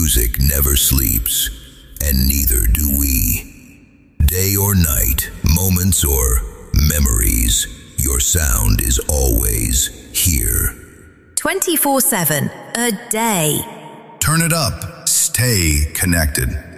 Music never sleeps, and neither do we. Day or night, moments or memories, your sound is always here. 24/7, a day. Turn it up. Stay connected.